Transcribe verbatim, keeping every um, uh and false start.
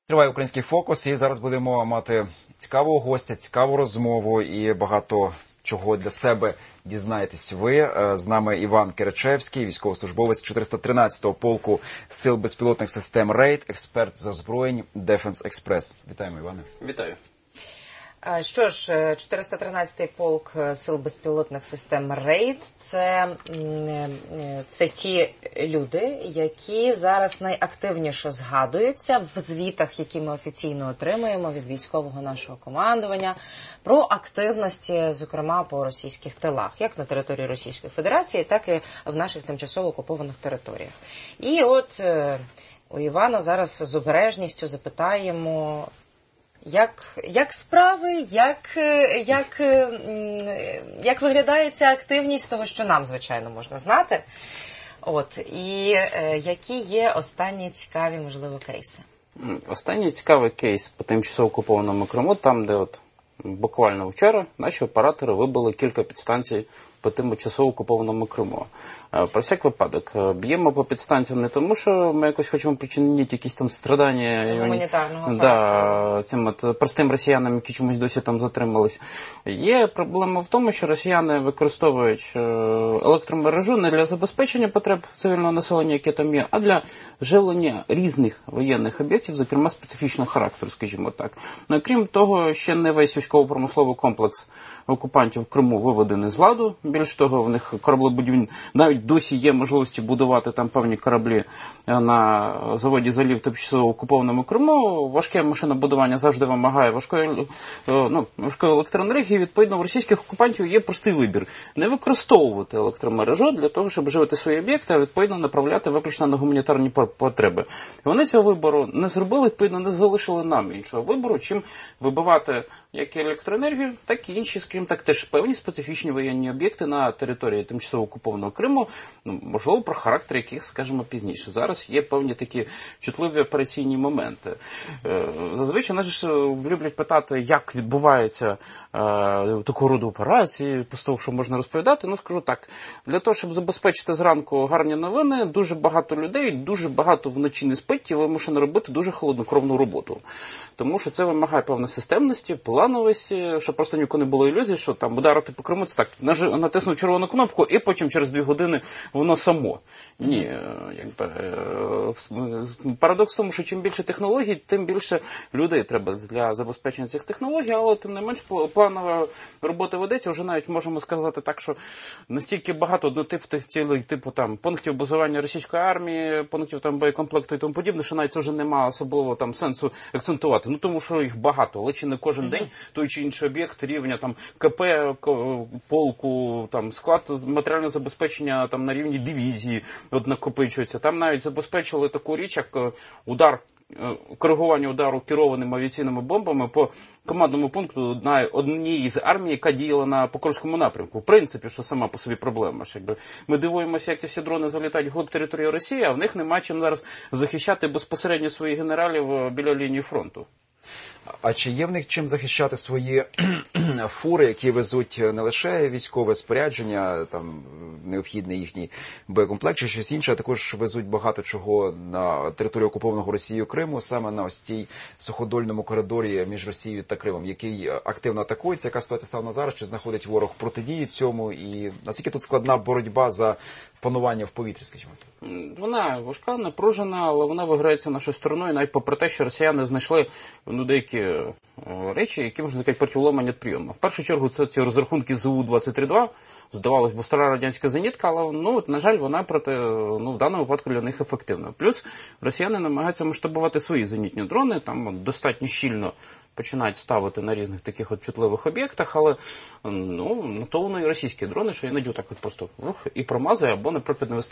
Триває «Український фокус» і зараз будемо мати цікавого гостя, цікаву розмову і багато чого для себе дізнаєтесь ви. З нами Іван Керечевський, військовослужбовець чотириста тринадцятого полку Сил безпілотних систем «Рейд», експерт з озброєнь Defense Express. Вітаємо, Іване. Вітаю. Що ж, чотириста тринадцятий полк Сил безпілотних систем «Рейд» – це, це ті люди, які зараз найактивніше згадуються в звітах, які ми офіційно отримуємо від військового нашого командування, про активності, зокрема, по російських тилах, як на території Російської Федерації, так і в наших тимчасово окупованих територіях. І от у Івана зараз з обережністю запитаємо, Як, як справи, як, як, як виглядає ця активність того, що нам, звичайно, можна знати. От, і е, які є останні цікаві, можливо, кейси? Останній цікавий кейс по тимчасово окупованому Криму, там, де от буквально вчора наші оператори вибили кілька підстанцій по тимчасово окупованому Криму. Про всяк випадок, б'ємо по підстанціям не тому, що ми якось хочемо причинити якісь там страдання гуманітарного да, цим от простим росіянам, які чомусь досі там затримались. Є проблема в тому, що росіяни використовують електромережу не для забезпечення потреб цивільного населення, яке там є, а для живлення різних воєнних об'єктів, зокрема специфічного характеру, скажімо так. Ну, крім того, ще не весь військово-промисловий комплекс окупантів в Криму виведений з ладу. Більш того, в них кораблебудівні навіть досі є можливості будувати там певні кораблі на заводі «Залів» тимчасово окупованому Криму. Важке машинобудування завжди вимагає важкої, ну, важкої електроенергії. Відповідно, в російських окупантів є простий вибір. Не використовувати електромережу для того, щоб живити свої об'єкти, а відповідно направляти виключно на гуманітарні потреби. І вони цього вибору не зробили, відповідно, не залишили нам іншого вибору, чим вибивати як і електроенергію, так і інші, скажімо так, теж певні специфічні воєнні об'єкти на території тимчасово окупованого Криму, ну, можливо, про характер яких скажемо пізніше. Зараз є певні такі чутливі операційні моменти. Зазвичай нас ж люблять питати, як відбувається е, такого роду операції, після того, що можна розповідати. Ну, скажу так, для того, щоб забезпечити зранку гарні новини, дуже багато людей, дуже багато вночі не спить і вимушено робити дуже холоднокровну роботу. Тому що це вимагає певної системності, плановості, щоб просто ніколи не було ілюзій, що там ударити по Криму, це так, натиснув червону кнопку і потім через дві години воно само. Ні, якби, парадокс в тому, що чим більше технологій, тим більше людей треба для забезпечення цих технологій, але тим не менш планова робота ведеться, вже навіть можемо сказати так, що настільки багато однотипних цілей, типу там пунктів базування російської армії, пунктів там боєкомплекту і тому подібне, що навіть це вже немає особливо там сенсу акцентувати. Ну тому що їх багато, але чи не кожен день той чи інший об'єкт рівня там КП, полку, там склад матеріального забезпечення там на рівні дивізії от накопичується. Там навіть забезпечили таку річ, як удар, коригування удару керованими авіаційними бомбами по командному пункту на одній з армій, яка діяла на Покровському напрямку. В принципі, що сама по собі проблема. Що, якби, ми дивуємося, як ці всі дрони залітають вглиб території Росії, а в них немає чим зараз захищати безпосередньо своїх генералів біля лінії фронту. А чи є в них чим захищати свої фури, які везуть не лише військове спорядження, там необхідний їхній боєкомплект чи щось інше, а також везуть багато чого на територію окупованого Росією Криму, саме на ось цій суходольному коридорі між Росією та Кримом, який активно атакується, яка ситуація стала на зараз, чи знаходить ворог протидії цьому, і наскільки тут складна боротьба за панування в повітрі, скажімо так? Вона важка, напружена, але вона виграється нашою стороною, навіть попри те, що росіяни знайшли ну, деякі речі, які можна сказати противоломані від прийому. В першу чергу це ці розрахунки з У двадцять три два, здавалось, бо стара радянська зенітка, але, ну, на жаль, вона проти, ну, в даному випадку для них ефективна. Плюс росіяни намагаються масштабувати свої зенітні дрони, там достатньо щільно починають ставити на різних таких от чутливих об'єктах, але ну, на то воно і російські дрони, що іноді так от просто рух і промазує, або, наприклад, не вистачає